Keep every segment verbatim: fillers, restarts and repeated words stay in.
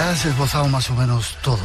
ya has esbozado más o menos todo.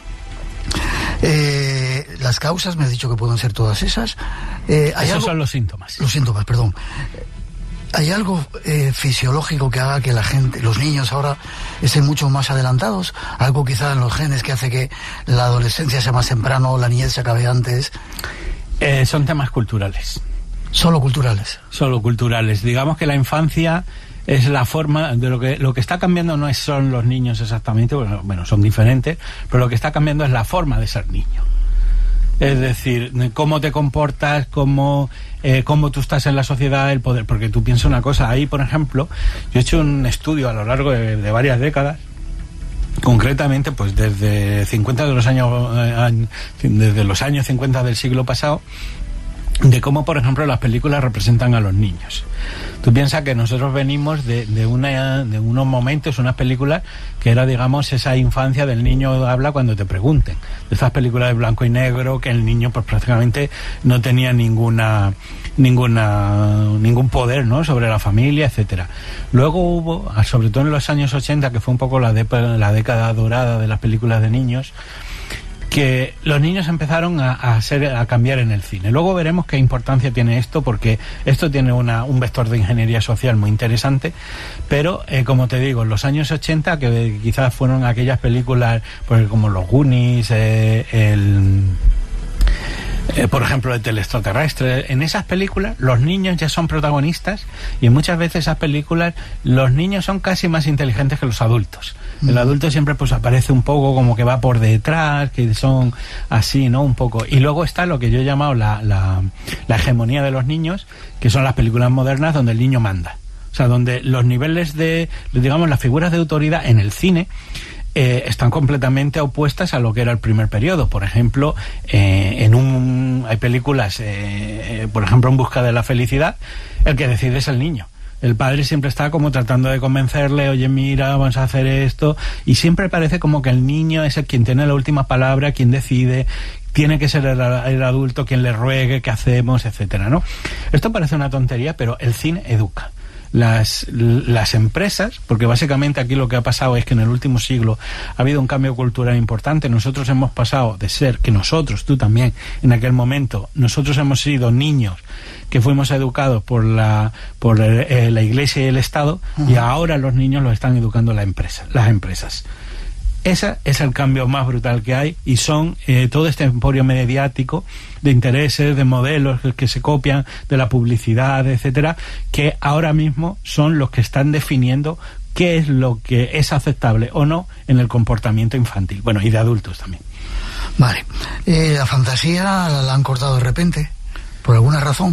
Eh, las causas, me has dicho que pueden ser todas esas. Eh, ¿hay Esos algo? son los síntomas. Los síntomas, perdón. ¿Hay algo eh, fisiológico que haga que la gente, los niños ahora estén mucho más adelantados? Algo quizá en los genes que hace que la adolescencia sea más temprano, la niñez se acabe antes. Eh, son temas culturales. Solo culturales. Solo culturales. Digamos que la infancia es la forma de lo que lo que está cambiando no es son los niños exactamente, bueno, bueno, son diferentes, pero lo que está cambiando es la forma de ser niño. Es decir, cómo te comportas, cómo, eh, cómo tú estás en la sociedad, el poder. Porque tú piensas una cosa, ahí, por ejemplo, yo he hecho un estudio a lo largo de, de varias décadas, concretamente, pues desde cincuenta de los años, eh, desde los años cincuenta del siglo pasado, de cómo, por ejemplo, las películas representan a los niños. Tú piensas que nosotros venimos de, de, una, de unos momentos, unas películas que era, digamos, esa infancia del niño habla cuando te pregunten. De estas películas de blanco y negro, que el niño pues prácticamente no tenía ninguna ninguna ningún poder, ¿no?, sobre la familia, etcétera. Luego hubo, sobre todo en los años ochenta, que fue un poco la, de, la década dorada de las películas de niños, que los niños empezaron a, a, ser, a cambiar en el cine. Luego veremos qué importancia tiene esto, porque esto tiene una, un vector de ingeniería social muy interesante, pero eh, como te digo, en los años ochenta, que quizás fueron aquellas películas pues, como los Goonies, eh, el... Eh, por ejemplo, el extraterrestre, en esas películas los niños ya son protagonistas y muchas veces esas películas los niños son casi más inteligentes que los adultos. El adulto siempre pues aparece un poco como que va por detrás, que son así, ¿no? Un poco. Y luego está lo que yo he llamado la, la, la hegemonía de los niños, que son las películas modernas donde el niño manda. O sea, donde los niveles de, digamos, las figuras de autoridad en el cine Eh, están completamente opuestas a lo que era el primer periodo. Por ejemplo, eh, en un hay películas, eh, eh, por ejemplo, En busca de la felicidad, el que decide es el niño. El padre siempre está como tratando de convencerle, oye, mira, vamos a hacer esto, y siempre parece como que el niño es el quien tiene la última palabra, quien decide, tiene que ser el, el adulto quien le ruegue qué hacemos, etcétera, ¿no? Esto parece una tontería, pero el cine educa. Las, las empresas, porque básicamente aquí lo que ha pasado es que en el último siglo ha habido un cambio cultural importante. Nosotros hemos pasado de ser, que nosotros, tú también, en aquel momento, nosotros hemos sido niños que fuimos educados por la por eh, la Iglesia y el Estado, uh-huh. y ahora los niños los están educando la empresa, las empresas. Ese es el cambio más brutal que hay, y son eh, todo este emporio mediático de intereses, de modelos que se copian de la publicidad, etcétera, que ahora mismo son los que están definiendo qué es lo que es aceptable o no en el comportamiento infantil, bueno, y de adultos también. Vale. Eh, ¿La fantasía la han cortado de repente? ¿Por alguna razón?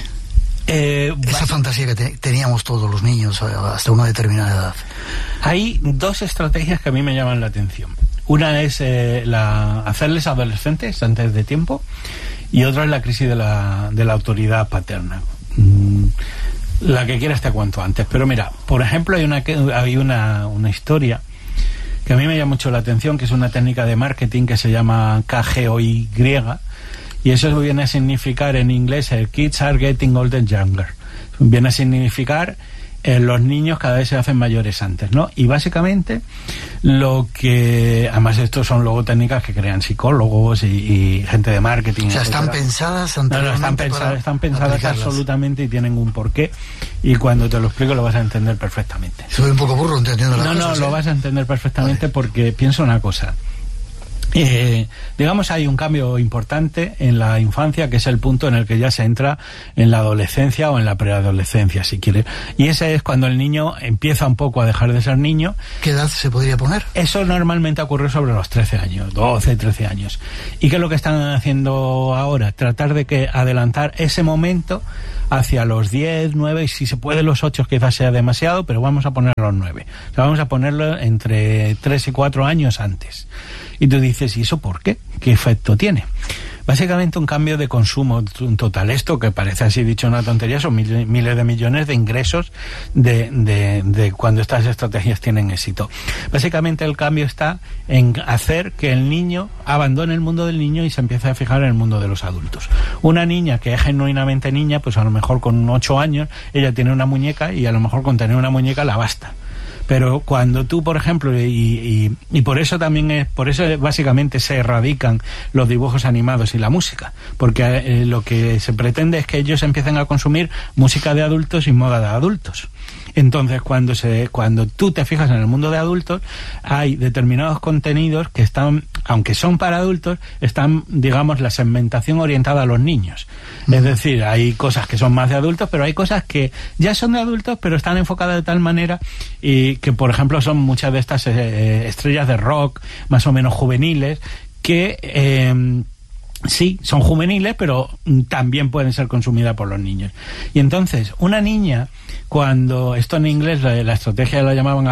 Eh, Esa fantasía que te, teníamos todos los niños hasta una determinada edad. Hay dos estrategias que a mí me llaman la atención. Una es eh, la hacerles adolescentes antes de tiempo, y otra es la crisis de la, de la autoridad paterna. Mm, la que quieras te cuento antes. Pero mira, por ejemplo, hay una, hay una, una historia que a mí me llama mucho la atención, que es una técnica de marketing que se llama K G O Y, y eso viene a significar en inglés el Kids are getting older and younger. Viene a significar eh, los niños cada vez se hacen mayores antes, ¿no? Y básicamente lo que... Además, estos son luego técnicas que crean psicólogos y, y gente de marketing. O sea, están etcétera. pensadas no, no, están pensadas, están pensadas absolutamente, y tienen un porqué, y cuando te lo explico lo vas a entender perfectamente. Soy un poco burro entendiendo las no, cosas. No, no, ¿eh? lo vas a entender perfectamente, vale. Porque pienso una cosa. Eh, digamos, hay un cambio importante en la infancia, que es el punto en el que ya se entra en la adolescencia o en la preadolescencia, si quiere, y ese es cuando el niño empieza un poco a dejar de ser niño. ¿Qué edad se podría poner? Eso normalmente ocurre sobre los trece años, doce, trece años. ¿Y qué es lo que están haciendo ahora? Tratar de que adelantar ese momento hacia los diez, nueve, y si se puede los ocho quizás sea demasiado, pero vamos a poner los nueve. O sea, vamos a ponerlo entre tres y cuatro años antes. Y tú dices, ¿y eso por qué? ¿Qué efecto tiene? Básicamente un cambio de consumo total. Esto, que parece así dicho una tontería, son mil, miles de millones de ingresos de, de, de cuando estas estrategias tienen éxito. Básicamente el cambio está en hacer que el niño abandone el mundo del niño y se empiece a fijar en el mundo de los adultos. Una niña que es genuinamente niña, pues a lo mejor con ocho años ella tiene una muñeca, y a lo mejor con tener una muñeca la basta. Pero cuando tú, por ejemplo, y, y, y por eso también es, por eso básicamente se erradican los dibujos animados y la música, porque eh, lo que se pretende es que ellos empiecen a consumir música de adultos y moda de adultos. Entonces, cuando se, cuando tú te fijas en el mundo de adultos, hay determinados contenidos que están, aunque son para adultos, están, digamos, la segmentación orientada a los niños. Mm. Es decir, hay cosas que son más de adultos, pero hay cosas que ya son de adultos, pero están enfocadas de tal manera y que, por ejemplo, son muchas de estas eh, estrellas de rock, más o menos juveniles, que eh, sí, son juveniles, pero también pueden ser consumidas por los niños. Y entonces, una niña, cuando esto en inglés la, la estrategia la llamaban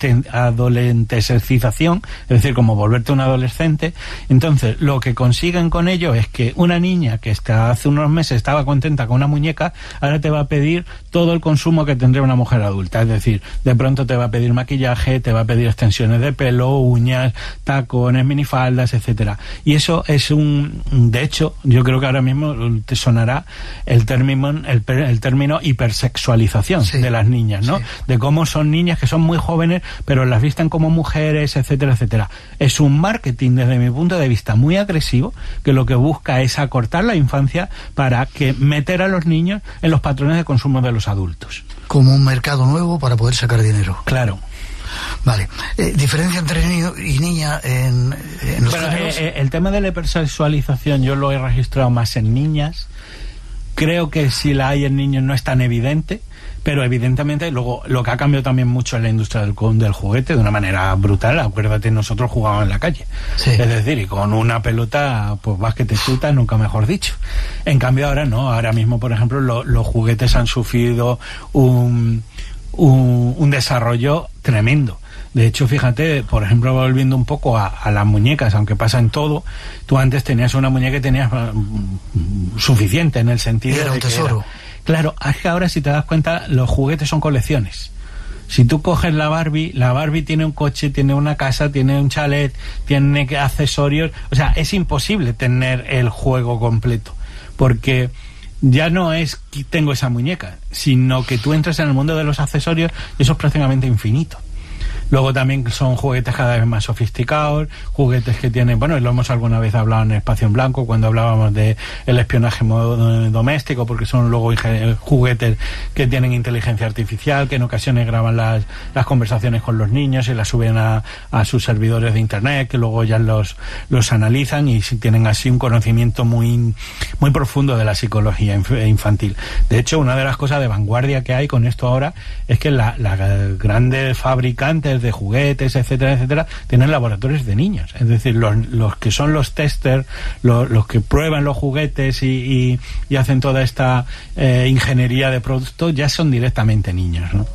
adolescencización, es decir, como volverte un adolescente, entonces lo que consiguen con ello es que una niña que hasta hace unos meses estaba contenta con una muñeca, ahora te va a pedir todo el consumo que tendría una mujer adulta, es decir, de pronto te va a pedir maquillaje, te va a pedir extensiones de pelo, uñas, tacones, minifaldas, etcétera. Y eso es un, de hecho, yo creo que ahora mismo te sonará el término, el, el término hipersexualización. Sí. De las niñas, ¿no? Sí. De cómo son niñas que son muy jóvenes, pero las visten como mujeres, etcétera, etcétera. Es un marketing, desde mi punto de vista, muy agresivo, que lo que busca es acortar la infancia para que meter a los niños en los patrones de consumo de los adultos. Como un mercado nuevo para poder sacar dinero. Claro. Vale. Eh, ¿Diferencia entre niño y niña en, en los bueno, géneros? Eh, el tema de la hipersexualización yo lo he registrado más en niñas. Creo que si la hay en niños no es tan evidente, pero evidentemente luego lo que ha cambiado también mucho es la industria del, del juguete de una manera brutal. Acuérdate, nosotros jugábamos en la calle, sí. Es decir, y con una pelota pues vas que te chutas, nunca mejor dicho. En cambio ahora no, ahora mismo por ejemplo lo, los juguetes han sufrido un, un, un desarrollo tremendo. De hecho, fíjate, por ejemplo, volviendo un poco a, a las muñecas, aunque pasa en todo, tú antes tenías una muñeca y tenías uh, suficiente en el sentido era de un tesoro. Que era, claro, es que ahora si te das cuenta, los juguetes son colecciones. Si tú coges la Barbie, la Barbie tiene un coche, tiene una casa, tiene un chalet, tiene accesorios, o sea, es imposible tener el juego completo, porque ya no es que tengo esa muñeca, sino que tú entras en el mundo de los accesorios y eso es prácticamente infinito. Luego también son juguetes cada vez más sofisticados, juguetes que tienen, bueno, lo hemos alguna vez hablado en Espacio en Blanco cuando hablábamos de el espionaje doméstico, porque son luego juguetes que tienen inteligencia artificial, que en ocasiones graban las, las conversaciones con los niños y las suben a, a sus servidores de internet, que luego ya los, los analizan y tienen así un conocimiento muy, muy profundo de la psicología infantil. De hecho, una de las cosas de vanguardia que hay con esto ahora es que la, la grandes fabricantes de juguetes, etcétera, etcétera, tienen laboratorios de niños. Es decir, los, los que son los testers, los, los que prueban los juguetes y, y, y hacen toda esta eh, ingeniería de productos, ya son directamente niños, ¿no?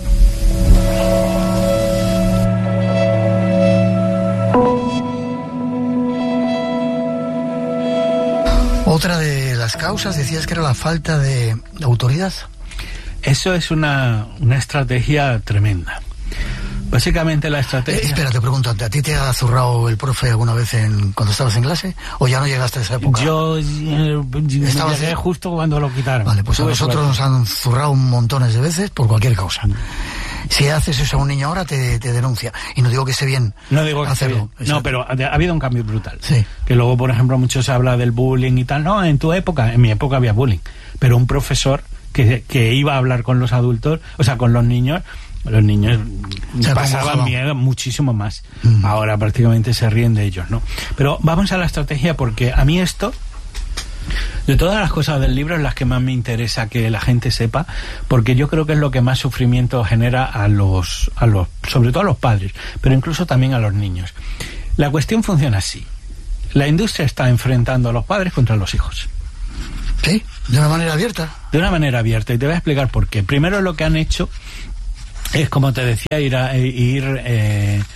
Otra de las causas, decías que era la falta de autoridad. Eso es una, una estrategia tremenda. Básicamente la estrategia... Eh, espera, te pregunto, ¿a ti te ha zurrado el profe alguna vez en, cuando estabas en clase? ¿O ya no llegaste a esa época? Yo eh, Estabas llegué justo cuando lo quitaron. Vale, pues a nosotros nos han zurrado montones de veces por cualquier causa. Si haces eso a un niño ahora, te, te denuncia. Y no digo que esté bien no digo que hacerlo. Esté bien. No, pero ha, ha habido un cambio brutal. Sí. Que luego, por ejemplo, mucho se habla del bullying y tal. No, en tu época, en mi época había bullying. Pero un profesor que, que iba a hablar con los adultos, o sea, con los niños... Los niños pasaban miedo muchísimo más. Mm. Ahora prácticamente se ríen de ellos, ¿no? Pero vamos a la estrategia, porque a mí esto, de todas las cosas del libro, es las que más me interesa que la gente sepa, porque yo creo que es lo que más sufrimiento genera a los, a los, sobre todo a los padres, pero incluso también a los niños. La cuestión funciona así. La industria está enfrentando a los padres contra los hijos. ¿Sí? ¿De una manera abierta? De una manera abierta, y te voy a explicar por qué. Primero, lo que han hecho es, como te decía, ir, a, ir eh,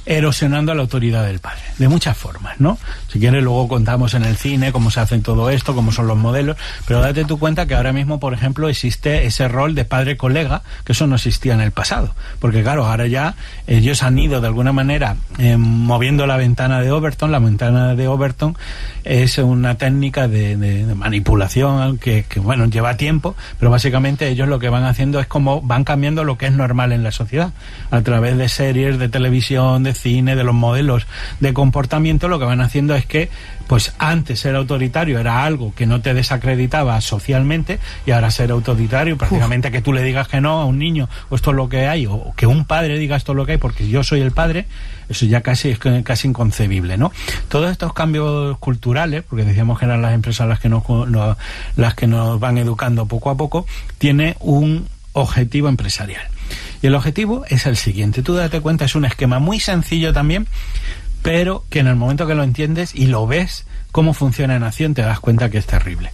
erosionando la autoridad del padre, de muchas formas, ¿no? Si quieres luego contamos en el cine cómo se hace todo esto, cómo son los modelos, pero date tú cuenta que ahora mismo, por ejemplo, existe ese rol de padre-colega, que eso no existía en el pasado, porque claro, ahora ya ellos han ido de alguna manera eh, moviendo la ventana de Overton. La ventana de Overton es una técnica de, de, de manipulación que, que, bueno, lleva tiempo, pero básicamente ellos lo que van haciendo es como van cambiando lo que es normal en la sociedad, a través de series, de televisión, de cine, de los modelos de comportamiento. Lo que van haciendo es que pues antes ser autoritario era algo que no te desacreditaba socialmente, y ahora ser autoritario prácticamente Uf. que tú le digas que no a un niño, o esto es lo que hay, o que un padre diga esto es lo que hay porque yo soy el padre, eso ya casi es casi inconcebible, ¿no? Todos estos cambios culturales, porque decíamos que eran las empresas las que nos, no, las que nos van educando poco a poco, tiene un objetivo empresarial. Y el objetivo es el siguiente. Tú date cuenta, es un esquema muy sencillo también, pero que en el momento que lo entiendes y lo ves cómo funciona en acción, te das cuenta que es terrible.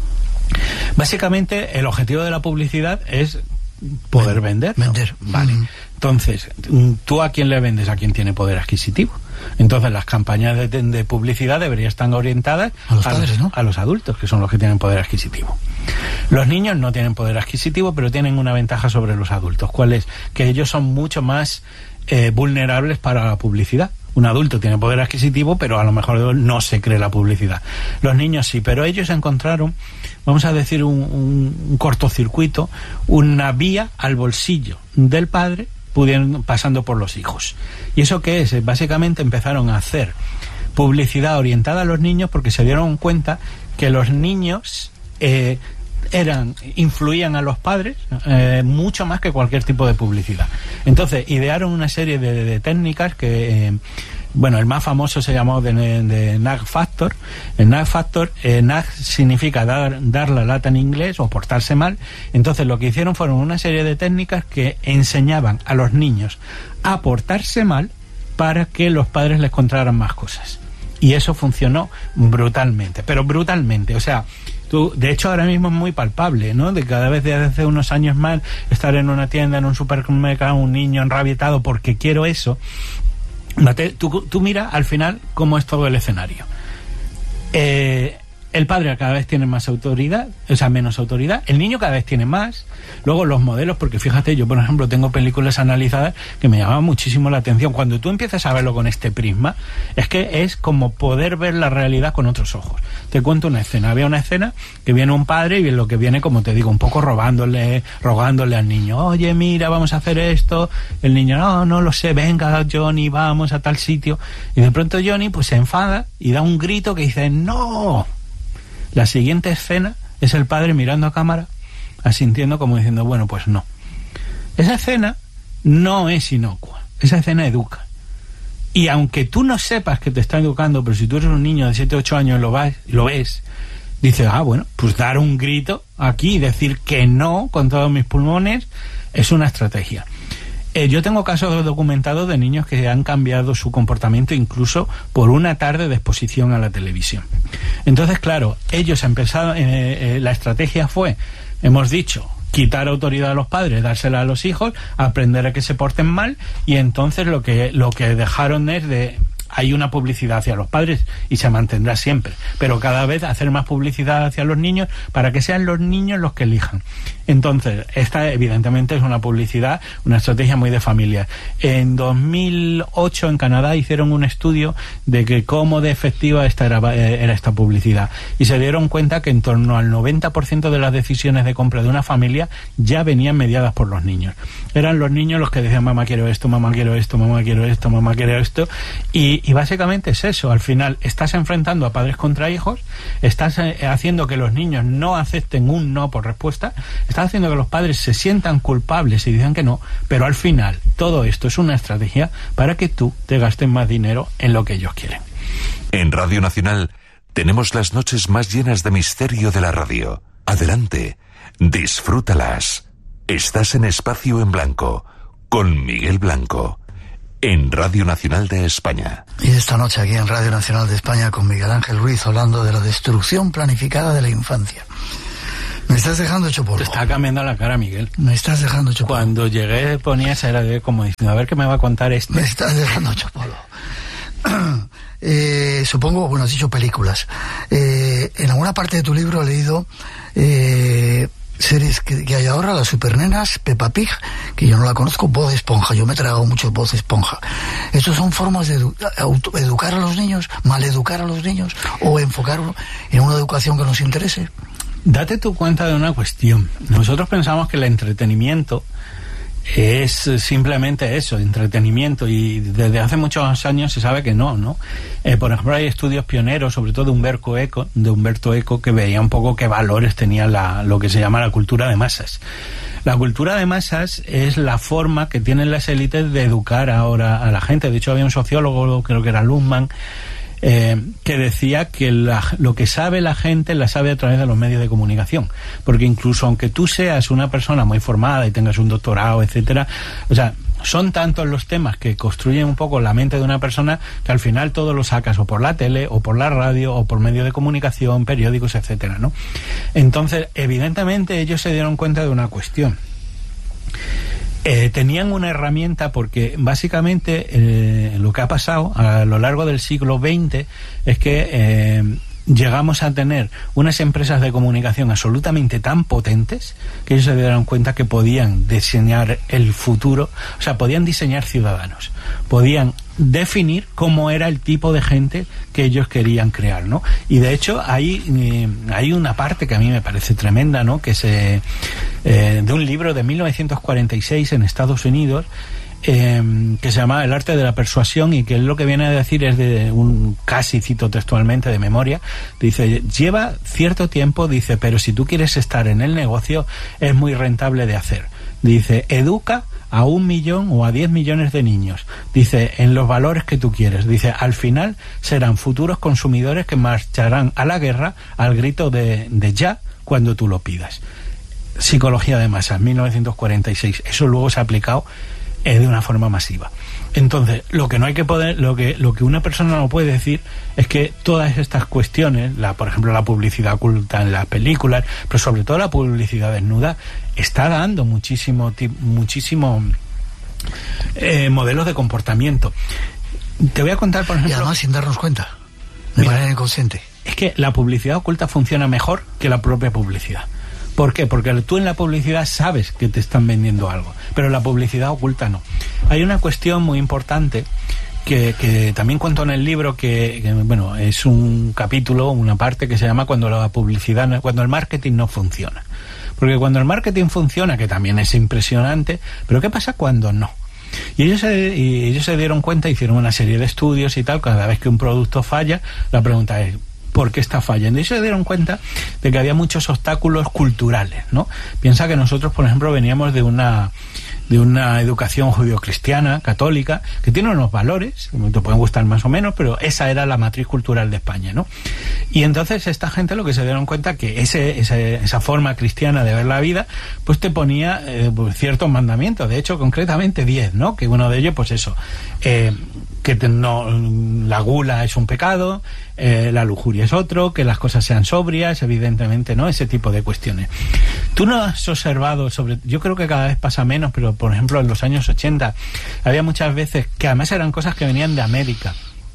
Básicamente, el objetivo de la publicidad es poder vender. ¿no? Vender. Vale. Mm. Entonces, ¿tú a quién le vendes? A quien tiene poder adquisitivo. Entonces, las campañas de, de publicidad deberían estar orientadas a los, a, padres, los, ¿no? a los adultos, que son los que tienen poder adquisitivo. Los niños no tienen poder adquisitivo, pero tienen una ventaja sobre los adultos. ¿Cuál es? Que ellos son mucho más eh, vulnerables para la publicidad. Un adulto tiene poder adquisitivo, pero a lo mejor no se cree la publicidad. Los niños sí, pero ellos encontraron, vamos a decir, un, un, un cortocircuito, una vía al bolsillo del padre, pudiendo, pasando por los hijos. ¿Y eso qué es? Básicamente empezaron a hacer publicidad orientada a los niños porque se dieron cuenta que los niños eh, eran influían a los padres eh, mucho más que cualquier tipo de publicidad. Entonces idearon una serie de, de, de técnicas que eh, bueno, el más famoso se llamó de, de Nag Factor. El Nag Factor, eh, Nag significa dar, dar la lata en inglés o portarse mal. Entonces lo que hicieron fueron una serie de técnicas que enseñaban a los niños a portarse mal para que los padres les contaran más cosas. Y eso funcionó brutalmente, pero brutalmente, o sea, tú, de hecho ahora mismo es muy palpable, ¿no? De cada vez desde hace unos años más estar en una tienda, en un supermercado, un niño enrabietado porque quiero eso. Tú, tú mira al final cómo es todo el escenario. Eh, el padre cada vez tiene más autoridad, o sea, menos autoridad. El niño cada vez tiene más. Luego los modelos, porque fíjate, yo por ejemplo tengo películas analizadas que me llaman muchísimo la atención. Cuando tú empiezas a verlo con este prisma, es que es como poder ver la realidad con otros ojos. Te cuento una escena. Había una escena que viene un padre y lo que viene, como te digo, un poco robándole, rogándole al niño. Oye, mira, vamos a hacer esto. El niño, no, no lo sé, venga, Johnny, vamos a tal sitio. Y de pronto Johnny pues se enfada y da un grito que dice, ¡no! La siguiente escena es el padre mirando a cámara, asintiendo como diciendo, bueno, pues no. Esa escena no es inocua, esa escena educa. Y aunque tú no sepas que te está educando, pero si tú eres un niño de siete u ocho años y lo, vas, lo ves, dices, ah, bueno, pues dar un grito aquí y decir que no con todos mis pulmones es una estrategia. Eh, yo tengo casos documentados de niños que han cambiado su comportamiento incluso por una tarde de exposición a la televisión. Entonces, claro, ellos empezaron, eh, eh, la estrategia fue, hemos dicho, quitar autoridad a los padres, dársela a los hijos, aprender a que se porten mal, y entonces lo que, lo que dejaron es de... Hay una publicidad hacia los padres y se mantendrá siempre, pero cada vez hacer más publicidad hacia los niños para que sean los niños los que elijan. Entonces, esta evidentemente es una publicidad, una estrategia muy de familia. En dos mil ocho en Canadá hicieron un estudio de que cómo de efectiva esta era, era esta publicidad, y se dieron cuenta que en torno al noventa por ciento de las decisiones de compra de una familia ya venían mediadas por los niños. Eran los niños los que decían, mamá quiero esto, mamá quiero esto, mamá quiero esto, mamá quiero esto, y Y básicamente es eso. Al final estás enfrentando a padres contra hijos, estás eh, haciendo que los niños no acepten un no por respuesta, estás haciendo que los padres se sientan culpables y digan que no, pero al final todo esto es una estrategia para que tú te gastes más dinero en lo que ellos quieren. En Radio Nacional tenemos las noches más llenas de misterio de la radio. Adelante, disfrútalas. Estás en Espacio en Blanco con Miguel Blanco, en Radio Nacional de España. Y esta noche aquí en Radio Nacional de España con Miguel Ángel Ruiz, hablando de la destrucción planificada de la infancia. Me estás dejando hecho polvo. Te está cambiando la cara, Miguel. Me estás dejando hecho polvo. Cuando llegué ponía esa era de como diciendo, a ver qué me va a contar este. Me estás dejando hecho polvo. Eh, supongo, bueno, has dicho películas. Eh, en alguna parte de tu libro he leído eh, series que, que hay ahora, las Supernenas, Peppa Pig, que yo no la conozco, Bob Esponja. Yo me he tragado mucho Bob Esponja. ¿Estos son formas de edu auto educar a los niños, maleducar a los niños o enfocar en una educación que nos interese? Date tu cuenta de una cuestión. Nosotros pensamos que el entretenimiento es simplemente eso, entretenimiento, y desde hace muchos años se sabe que no, ¿no? Eh, por ejemplo, hay estudios pioneros, sobre todo de Humberto Eco, de Humberto Eco, que veía un poco qué valores tenía la, lo que se llama la cultura de masas. La cultura de masas es la forma que tienen las élites de educar ahora a la gente. De hecho, había un sociólogo, creo que era Luhmann, Eh, que decía que la, lo que sabe la gente la sabe a través de los medios de comunicación, porque incluso aunque tú seas una persona muy formada y tengas un doctorado, etcétera, o sea, son tantos los temas que construyen un poco la mente de una persona que al final todo lo sacas o por la tele o por la radio o por medios de comunicación, periódicos, etcétera, ¿no? Entonces, evidentemente ellos se dieron cuenta de una cuestión. Eh, tenían una herramienta porque básicamente eh, lo que ha pasado a lo largo del siglo veinte es que eh, llegamos a tener unas empresas de comunicación absolutamente tan potentes que ellos se dieron cuenta que podían diseñar el futuro, o sea, podían diseñar ciudadanos, podían definir cómo era el tipo de gente que ellos querían crear, ¿no? Y de hecho hay, eh, hay una parte que a mí me parece tremenda, ¿no? Que se eh, de un libro de mil novecientos cuarenta y seis en Estados Unidos, eh, que se llama El arte de la persuasión, y que él lo que viene a decir es de un, casi cito textualmente de memoria, dice, lleva cierto tiempo, dice, pero si tú quieres estar en el negocio es muy rentable de hacer. Dice, educa a un millón o a diez millones de niños, dice, en los valores que tú quieres, dice, al final serán futuros consumidores que marcharán a la guerra al grito de, de ya cuando tú lo pidas. Psicología de masas, mil novecientos cuarenta y seis. Eso luego se ha aplicado eh, de una forma masiva. Entonces, lo que no hay que poder, lo que lo que una persona no puede decir es que todas estas cuestiones, la por ejemplo la publicidad oculta en las películas, pero sobre todo la publicidad desnuda, está dando muchísimo muchísimo eh, modelos de comportamiento. Te voy a contar, por ejemplo, y además sin darnos cuenta, de mira, manera inconsciente. Es que la publicidad oculta funciona mejor que la propia publicidad. ¿Por qué? Porque tú en la publicidad sabes que te están vendiendo algo, pero la publicidad oculta no. Hay una cuestión muy importante que, que también cuento en el libro, que, que bueno, es un capítulo, una parte que se llama cuando la publicidad, cuando el marketing no funciona. Porque cuando el marketing funciona, que también es impresionante, pero ¿qué pasa cuando no? Y ellos, se, y ellos se dieron cuenta, hicieron una serie de estudios y tal, cada vez que un producto falla, la pregunta es, ¿por qué está fallando? Y se dieron cuenta de que había muchos obstáculos culturales, ¿no? Piensa que nosotros, por ejemplo, veníamos de una de una educación judio-cristiana, católica, que tiene unos valores, que te pueden gustar más o menos, pero esa era la matriz cultural de España, ¿no? Y entonces esta gente lo que se dieron cuenta que ese, ese esa forma cristiana de ver la vida, pues te ponía eh, pues ciertos mandamientos, de hecho concretamente diez, ¿no? Que uno de ellos, pues eso, eh, que te, no, la gula es un pecado, eh, la lujuria es otro, que las cosas sean sobrias, evidentemente, ¿no? Ese tipo de cuestiones. Tú no has observado sobre, yo creo que cada vez pasa menos, pero por ejemplo en los años ochenta había muchas veces que además eran cosas que venían de América.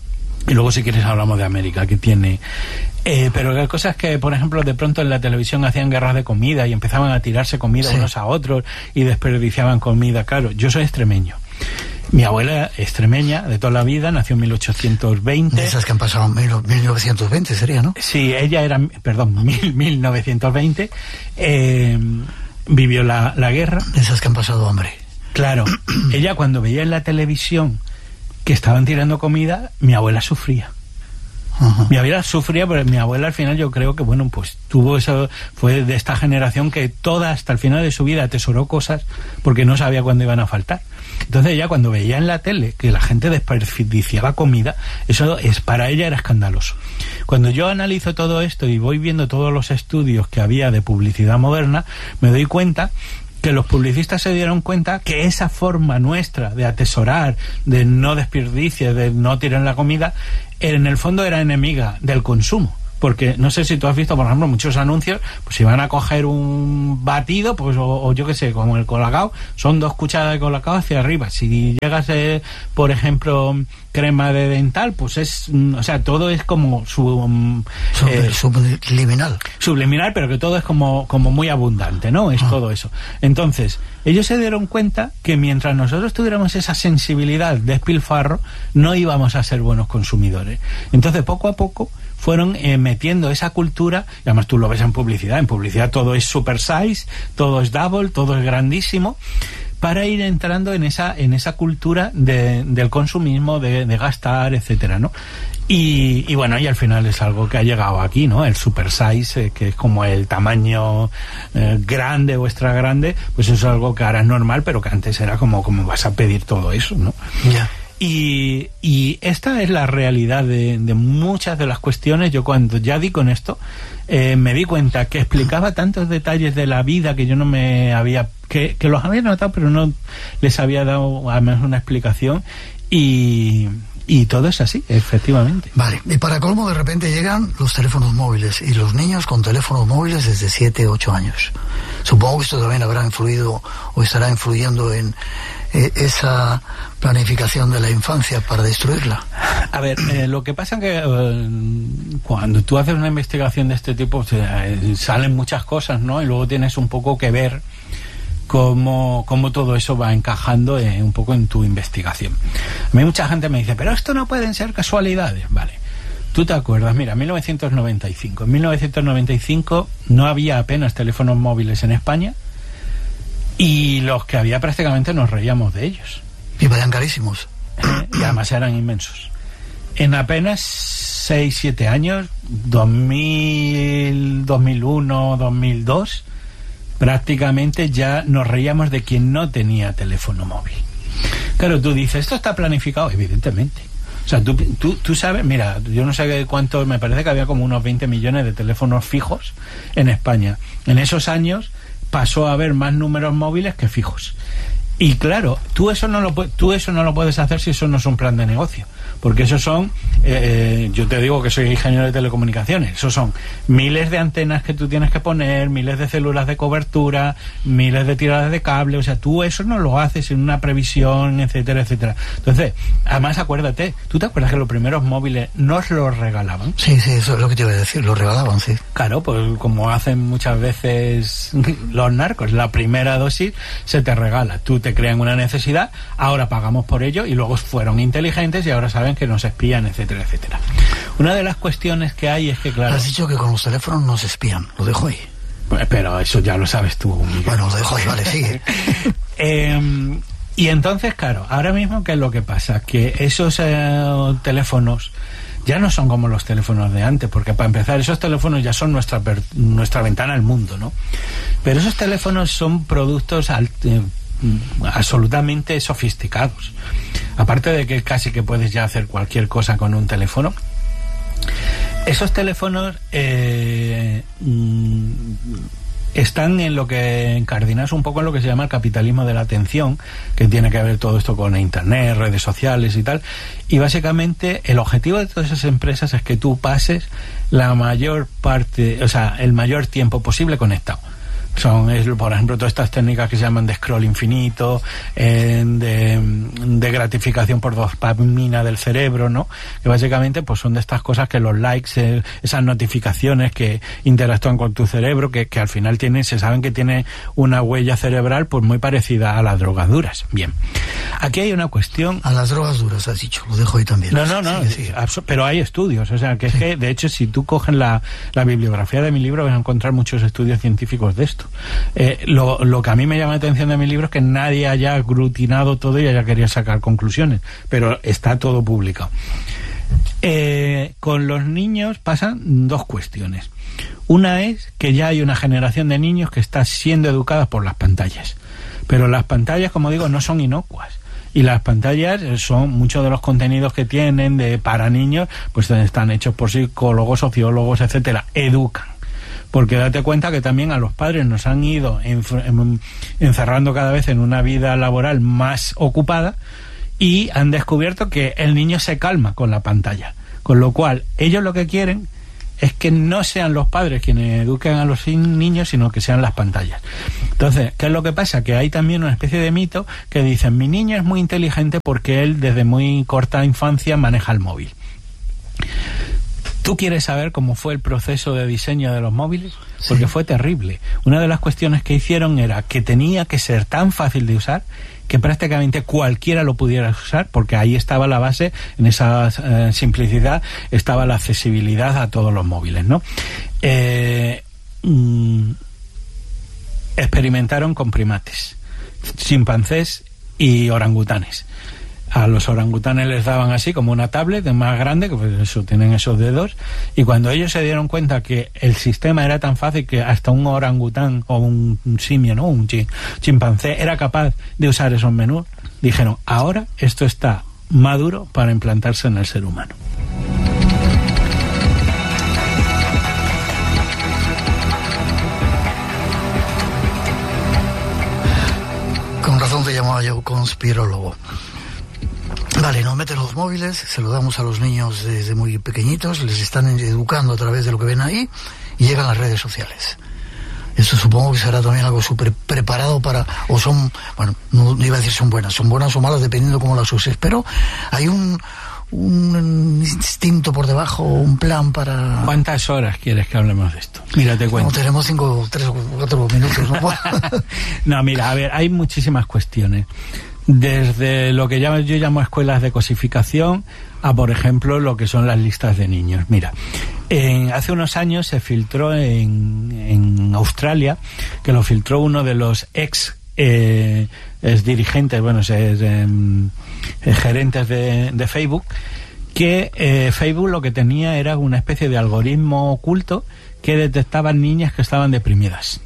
Y luego si quieres hablamos de América, que tiene... Eh, pero hay cosas que, por ejemplo, de pronto en la televisión hacían guerras de comida y empezaban a tirarse comida sí. unos a otros y desperdiciaban comida. Claro, yo soy extremeño. Mi abuela extremeña de toda la vida, nació en mil ochocientos veinte. De esas que han pasado mil novecientos veinte sería, ¿no? Sí, ella era, perdón, mil novecientos veinte. Eh, vivió la, la guerra. De esas que han pasado hambre. Claro, ella cuando veía en la televisión que estaban tirando comida, mi abuela sufría. Uh-huh. Mi abuela sufría, pero mi abuela al final yo creo que, bueno, pues tuvo eso, fue de esta generación que toda hasta el final de su vida atesoró cosas porque no sabía cuándo iban a faltar. Entonces ella cuando veía en la tele que la gente desperdiciaba comida, eso es para ella era escandaloso. Cuando yo analizo todo esto y voy viendo todos los estudios que había de publicidad moderna, me doy cuenta que los publicistas se dieron cuenta que esa forma nuestra de atesorar, de no desperdicio, de no tirar la comida, en el fondo era enemiga del consumo. porque no sé si tú has visto, por ejemplo, muchos anuncios, pues si van a coger un batido, pues o, o yo qué sé, como el Colacao, son dos cucharadas de Colacao hacia arriba. Si llegas, eh, por ejemplo, crema de dental, pues es, o sea, todo es como su, eh, subliminal. Subliminal, pero que todo es como, como muy abundante, ¿no? Es ah. todo eso. Entonces, ellos se dieron cuenta que mientras nosotros tuviéramos esa sensibilidad de despilfarro, no íbamos a ser buenos consumidores. Entonces, poco a poco, fueron eh, metiendo esa cultura, y además tú lo ves en publicidad, en publicidad todo es super size, todo es double, todo es grandísimo, para ir entrando en esa en esa cultura de, del consumismo, de, de gastar, etcétera, ¿no? Y, y bueno, y al final es algo que ha llegado aquí, ¿no? El super size, eh, que es como el tamaño eh, grande o extra grande, pues eso es algo que ahora es normal, pero que antes era como, como vas a pedir todo eso, ¿no? Ya. Yeah. Y, y esta es la realidad de, de muchas de las cuestiones. Yo cuando ya di con esto, eh, me di cuenta que explicaba tantos detalles de la vida que yo no me había, que, que los había notado, pero no les había dado además una explicación, y, y todo es así, efectivamente. Vale, y para colmo de repente llegan los teléfonos móviles, y los niños con teléfonos móviles desde siete, ocho años. Supongo que esto también habrá influido o estará influyendo en eh, esa planificación de la infancia para destruirla. A ver, eh, lo que pasa es que eh, cuando tú haces una investigación de este tipo, eh, salen muchas cosas, ¿no? Y luego tienes un poco que ver cómo, cómo todo eso va encajando eh, un poco en tu investigación. A mí mucha gente me dice, pero esto no pueden ser casualidades. Vale, tú te acuerdas, mira, mil novecientos noventa y cinco. En mil novecientos noventa y cinco no había apenas teléfonos móviles en España, y los que había prácticamente nos reíamos de ellos. Y valían carísimos. Eh, y además eran inmensos. En apenas seis siete años, dos mil, dos mil uno, dos mil dos, prácticamente ya nos reíamos de quien no tenía teléfono móvil. Claro, tú dices, ¿esto está planificado? Evidentemente. O sea, tú, tú, tú sabes, mira, yo no sé cuánto, me parece que había como unos veinte millones de teléfonos fijos en España. En esos años pasó a haber más números móviles que fijos. Y claro, tú eso no lo tú eso no lo puedes hacer si eso no es un plan de negocio, porque eso son, eh, yo te digo que soy ingeniero de telecomunicaciones, eso son miles de antenas que tú tienes que poner, miles de células de cobertura, miles de tiradas de cable, o sea, tú eso no lo haces en una previsión, etcétera, etcétera. Entonces, además acuérdate, ¿tú te acuerdas que los primeros móviles nos los regalaban? Sí, sí, eso es lo que te iba a decir, los regalaban, sí. Claro, pues como hacen muchas veces los narcos, la primera dosis se te regala, tú te crean una necesidad, ahora pagamos por ello, y luego fueron inteligentes y ahora saben que nos espían, etcétera, etcétera. Una de las cuestiones que hay es que, claro... Has dicho que con los teléfonos nos espían, lo dejo ahí. Pero eso ya lo sabes tú, Miguel. Bueno, lo dejo ahí, vale, sigue. eh, y entonces, claro, ahora mismo, ¿qué es lo que pasa? Que esos eh, teléfonos ya no son como los teléfonos de antes, porque para empezar, esos teléfonos ya son nuestra, nuestra ventana al mundo, ¿no? Pero esos teléfonos son productos al, eh, absolutamente sofisticados. Aparte de que casi que puedes ya hacer cualquier cosa con un teléfono, esos teléfonos eh, mm, están en lo que encardinas un poco en lo que se llama el capitalismo de la atención, que tiene que ver todo esto con internet, redes sociales y tal, y básicamente el objetivo de todas esas empresas es que tú pases la mayor parte, o sea, el mayor tiempo posible conectado. Son, es, por ejemplo, todas estas técnicas que se llaman de scroll infinito, eh, de, de gratificación por dopamina del cerebro, ¿no? Que básicamente pues son de estas cosas que los likes, eh, esas notificaciones que interactúan con tu cerebro, que, que al final tienen, se saben que tiene una huella cerebral pues muy parecida a las drogas duras. Bien. Aquí hay una cuestión... A las drogas duras, has dicho, lo dejo ahí también. No, no, no, sí, sí. Abso- pero hay estudios, o sea, que sí. Es que, de hecho, si tú coges la, la bibliografía de mi libro, vas a encontrar muchos estudios científicos de esto. Eh, lo, lo que a mí me llama la atención de mi libro es que nadie haya aglutinado todo y haya querido sacar conclusiones, pero está todo publicado. Eh, con los niños pasan dos cuestiones. Una es que ya hay una generación de niños que está siendo educadas por las pantallas, pero las pantallas, como digo, no son inocuas. Y las pantallas son, muchos de los contenidos que tienen de para niños, pues están hechos por psicólogos, sociólogos, etcétera, educan. Porque date cuenta que también a los padres nos han ido encerrando cada vez en una vida laboral más ocupada, y han descubierto que el niño se calma con la pantalla. Con lo cual, ellos lo que quieren es que no sean los padres quienes eduquen a los niños, sino que sean las pantallas. Entonces, ¿qué es lo que pasa? Que hay también una especie de mito que dicen, mi niño es muy inteligente porque él desde muy corta infancia maneja el móvil. ¿Tú quieres saber cómo fue el proceso de diseño de los móviles? Porque sí. Fue terrible. Una de las cuestiones que hicieron era que tenía que ser tan fácil de usar que prácticamente cualquiera lo pudiera usar, porque ahí estaba la base, en esa eh, simplicidad estaba la accesibilidad a todos los móviles, ¿no? Eh, mm, experimentaron con primates, chimpancés y orangutanes. A los orangutanes les daban así como una tablet más grande, que pues eso, tienen esos dedos, y cuando ellos se dieron cuenta que el sistema era tan fácil que hasta un orangután o un simio, ¿no? un chimpancé era capaz de usar esos menús, dijeron, ahora esto está maduro para implantarse en el ser humano. Con razón te llamaba yo conspirólogo. Vale, nos meten los móviles, se lo damos a los niños desde muy pequeñitos, les están educando a través de lo que ven ahí y llegan las redes sociales. Esto supongo que será también algo súper preparado para, o son, bueno, no iba a decir son buenas, son buenas o malas dependiendo cómo las uses, pero hay un, un instinto por debajo, un plan para... ¿Cuántas horas quieres que hablemos de esto? Mira, te cuento. No, tenemos cinco, tres o cuatro minutos, ¿no? No, mira, a ver, hay muchísimas cuestiones. Desde lo que yo llamo escuelas de cosificación a, por ejemplo, lo que son las listas de niños. Mira, en, hace unos años se filtró en, en Australia, que lo filtró uno de los ex eh, es dirigentes, bueno, es, eh, gerentes de, de Facebook, que eh, Facebook lo que tenía era una especie de algoritmo oculto que detectaba niñas que estaban deprimidas.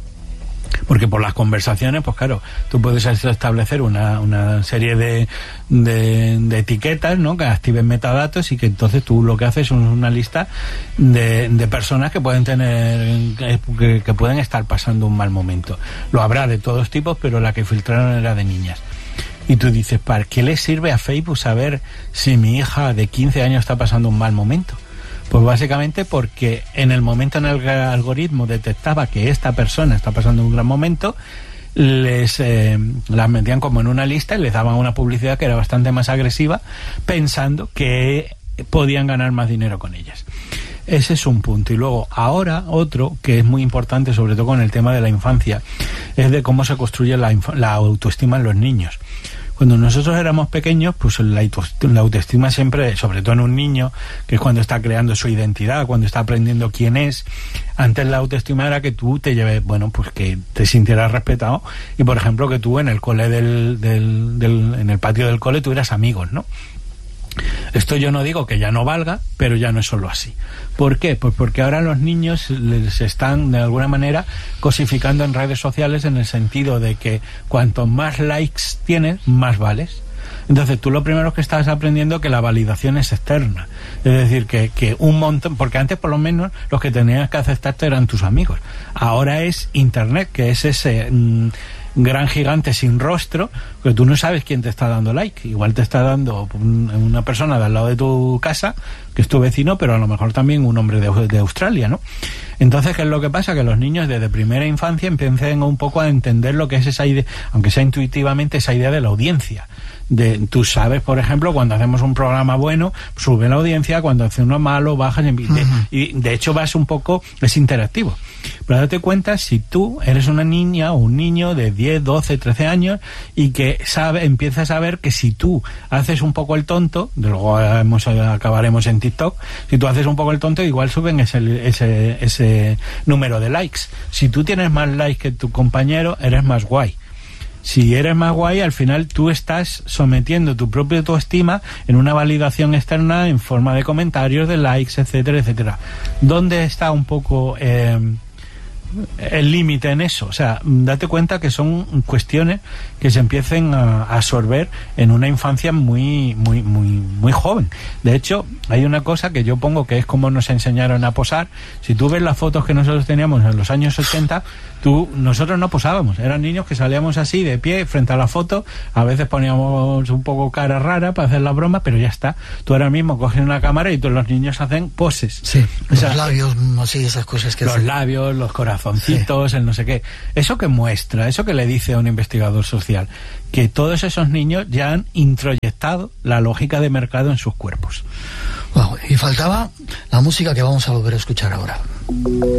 Porque por las conversaciones, pues claro, tú puedes establecer una, una serie de, de, de etiquetas, ¿no? Que activen metadatos y que entonces tú lo que haces es una lista de, de personas que pueden tener, que, que pueden estar pasando un mal momento. Lo habrá de todos tipos, pero la que filtraron era de niñas. Y tú dices, ¿para qué le sirve a Facebook saber si mi hija de quince años está pasando un mal momento? Pues básicamente porque en el momento en el que el algoritmo detectaba que esta persona está pasando un gran momento, les eh, las metían como en una lista y les daban una publicidad que era bastante más agresiva, pensando que podían ganar más dinero con ellas. Ese es un punto. Y luego, ahora, otro que es muy importante, sobre todo con el tema de la infancia, es de cómo se construye la, la autoestima en los niños. Cuando nosotros éramos pequeños, pues la autoestima siempre, sobre todo en un niño, que es cuando está creando su identidad, cuando está aprendiendo quién es, antes la autoestima era que tú te lleves, bueno, pues que te sintieras respetado y, por ejemplo, que tú en el cole del, del, del en el patio del cole tuvieras amigos, ¿no? Esto yo no digo que ya no valga, pero ya no es solo así. ¿Por qué? Pues porque ahora los niños les están de alguna manera cosificando en redes sociales, en el sentido de que cuanto más likes tienes, más vales. Entonces tú lo primero que estás aprendiendo es que la validación es externa. Es decir, que, que un montón, porque antes por lo menos los que tenías que aceptarte eran tus amigos. Ahora es Internet, que es ese... Mmm, gran gigante sin rostro, que tú no sabes quién te está dando like. Igual te está dando una persona de al lado de tu casa, que es tu vecino, pero a lo mejor también un hombre de, de Australia, ¿no? Entonces, ¿qué es lo que pasa? Que los niños desde primera infancia empiezan un poco a entender lo que es esa idea, aunque sea intuitivamente, esa idea de la audiencia. De, tú sabes, por ejemplo, cuando hacemos un programa bueno, sube la audiencia, cuando hace uno malo, bajas, y de, y de hecho vas un poco, es interactivo. Pero date cuenta, si tú eres una niña o un niño de diez, doce, trece años y que sabe, empiezas a ver que si tú haces un poco el tonto, de luego hemos, acabaremos en TikTok, si tú haces un poco el tonto, igual suben ese, ese, ese número de likes. Si tú tienes más likes que tu compañero, eres más guay. Si eres más guay, al final tú estás sometiendo tu propia autoestima en una validación externa en forma de comentarios, de likes, etcétera, etcétera. ¿Dónde está un poco eh, el límite en eso. O sea, date cuenta que son cuestiones que se empiecen a, a absorber en una infancia muy, muy, muy, muy joven. De hecho, hay una cosa que yo pongo que es como nos enseñaron a posar. Si tú ves las fotos que nosotros teníamos en los años ochenta, tú, nosotros no posábamos. Eran niños que salíamos así de pie frente a la foto. A veces poníamos un poco cara rara para hacer la broma, pero ya está. Tú ahora mismo coges una cámara y todos los niños hacen poses. Sí, o sea, los labios, así, esas cosas que los hacen. labios, los corazoncitos, sí. El no sé qué. Eso que muestra, eso que le dice a un investigador social, que todos esos niños ya han introyectado la lógica de mercado en sus cuerpos. Wow, y faltaba la música que vamos a volver a escuchar ahora.